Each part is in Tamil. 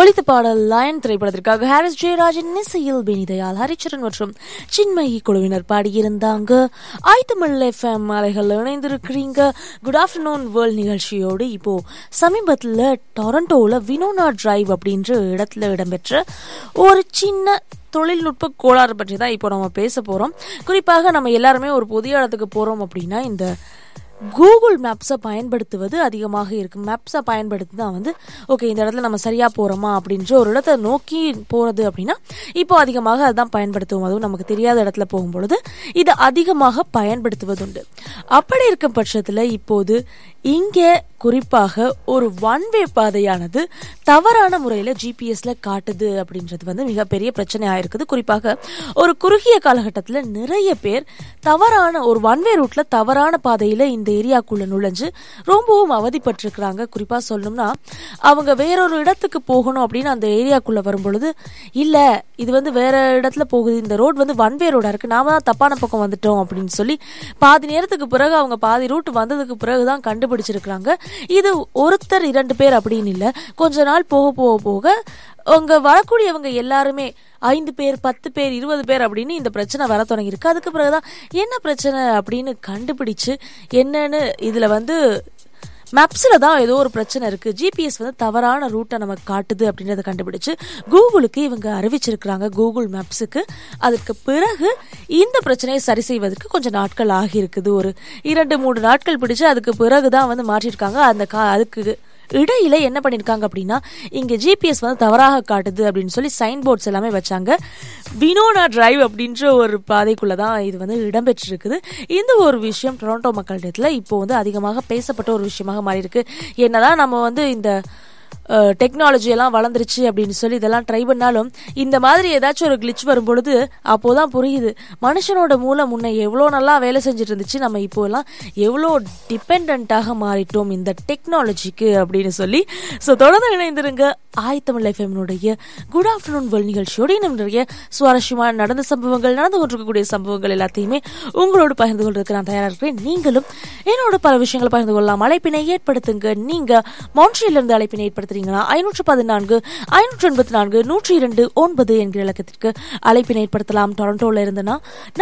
ஒலித்த பாடல் லயன் திரைப்படத்திற்காக ஹாரிஸ் ஜெயராஜின் இசையில் பெனிதயாள், ஹரிச்சரன் மற்றும் சின்மயி குழுவினர் பாடியிருந்தாங்க. ஐத்தமிழ் FM அலைகள் இணைந்திருக்கிறீங்க. குட் ஆஃப்டர்நூன் வேர்ல்ட் நிகழ்ச்சியோடு இப்போ சமீபத்தில் டொரண்டோவில் வினோனா டிரைவ் அப்படின்ற இடத்துல இடம்பெற்ற ஒரு சின்ன தொழில்நுட்ப கோளாறு பற்றி தான் இப்போ நம்ம பேச போகிறோம். குறிப்பாக நம்ம எல்லாருமே ஒரு புதிய இடத்துக்கு போகிறோம் அப்படின்னா இந்த கூகுள் மேப்ஸை பயன்படுத்துவது அதிகமாக இருக்கும். மேப்ஸை பயன்படுத்தி தான் ஓகே இந்த இடத்துல நம்ம சரியாக போகிறோமா அப்படின்ற ஒரு இடத்தை நோக்கி போகிறது அப்படின்னா இப்போ அதிகமாக அதுதான் பயன்படுத்துவோம். அதுவும் நமக்கு தெரியாத இடத்துல போகும்பொழுது இதை அதிகமாக பயன்படுத்துவதுண்டு. அப்படி இருக்கும் பட்சத்தில் இப்போது இங்கே குறிப்பாக ஒரு ஒன்-வே பாதையானது தவறான முறையில் ஜிபிஎஸ்ல காட்டுது அப்படின்றது மிகப்பெரிய பிரச்சனையாக இருக்குது. குறிப்பாக ஒரு குறுகிய காலகட்டத்தில் நிறைய பேர் தவறான ஒரு ஒன்-வே ரூட்ல தவறான பாதையில் இந்த ஏரியாக்குள்ள நுழைஞ்சு ரொம்பவும் அவதிப்பட்டிருக்கிறாங்க. குறிப்பாக சொல்லணும்னா அவங்க வேறொரு இடத்துக்கு போகணும் அப்படின்னு அந்த ஏரியாக்குள்ள வரும்பொழுது இல்லை இது வேற இடத்துல போகுது, இந்த ரோடு ஒன்-வே ரோடா இருக்கு, நாம தான் தப்பான பக்கம் வந்துட்டோம் அப்படின்னு சொல்லி பாதி நேரத்துக்கு பிறகு அவங்க பாதி ரூட் வந்ததுக்கு பிறகுதான் கண்டுபிடிச்சிருக்கிறாங்க. இது ஒருத்தர் 2 பேர் அப்படின்னு இல்லை, கொஞ்ச நாள் போக போக போக அவங்க வரக்கூடியவங்க எல்லாருமே 5 பேர் 10 பேர் 20 பேர் அப்படின்னு இந்த பிரச்சனை வர தொடங்கியிருக்கு. அதுக்கு பிறகுதான் என்ன பிரச்சனை அப்படின்னு கண்டுபிடிச்சு என்னன்னு இதுல மேப்ஸில் தான் ஏதோ ஒரு பிரச்சனை இருக்குது, ஜிபிஎஸ் தவறான ரூட்டை நமக்கு காட்டுது அப்படின்றத கண்டுபிடிச்சு கூகுளுக்கு இவங்க அறிவிச்சிருக்கிறாங்க, கூகுள் மேப்ஸுக்கு. அதுக்கு பிறகு இந்த பிரச்சனையை சரி செய்வதற்கு கொஞ்சம் நாட்கள் ஆகியிருக்குது. ஒரு 2-3 நாட்கள் பிடிச்சு அதுக்கு பிறகு தான் மாற்றிருக்காங்க. அதுக்கு இடையில என்ன பண்ணிருக்காங்க அப்படின்னா இங்க ஜிபிஎஸ் தவறாக காட்டுது அப்படின்னு சொல்லி சைன் போர்ட்ஸ் எல்லாமே வச்சாங்க. வினோனா டிரைவ் அப்படின்ற ஒரு பாதைக்குள்ளதான் இது இடம்பெற்றிருக்குது. இந்த ஒரு விஷயம் டொரண்டோ மக்களிடத்துல இப்போ அதிகமாக பேசப்பட்ட ஒரு விஷயமாக மாறி இருக்கு. என்னதான் நம்ம இந்த டெக்னாலஜி எல்லாம் வளர்ந்துருச்சு அப்படின்னு சொல்லி இதெல்லாம் ட்ரை பண்ணாலும் இந்த மாதிரி ஏதாச்சும் ஒரு கிளிச் வரும்பொழுது அப்போதான் புரியுது மனுஷனோட மூளை முன்ன எவ்வளோ நல்லா வேலை செஞ்சுட்டு இருந்துச்சு, நம்ம இப்போ எல்லாம் எவ்வளோ டிபெண்டாக மாறிட்டோம் இந்த டெக்னாலஜிக்கு அப்படின்னு சொல்லி. ஸோ தொடர்ந்து இணைந்திருங்க ஐத்தமிழ் எஃப்எம்னுடைய குட் ஆஃப்டர்நூன் வேர்ல்ட் நிகழ்ச்சியோட நிறைய சுவாரஸ்யமான நடந்த சம்பவங்கள், நடந்து கொண்டிருக்கக்கூடிய சம்பவங்கள் எல்லாத்தையுமே உங்களோடு பகிர்ந்து கொண்டிருக்க நான் தயாராக இருக்கிறேன். நீங்களும் என்னோட பல விஷயங்களை பகிர்ந்து கொள்ளலாம். அழைப்பினை ஏற்படுத்துங்க. நீங்க மான்ட்ரியல்ல இருந்து அழைப்பினை ஏற்படுத்துறீங்கன்னா 514 584 102 என்கிற இலக்கத்திற்கு அழைப்பினை ஏற்படுத்தலாம். டொரண்டோல இருந்துன்னா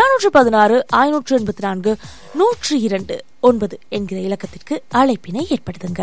416 584 102 என்கிற இலக்கத்திற்கு அழைப்பினை ஏற்படுத்துங்க.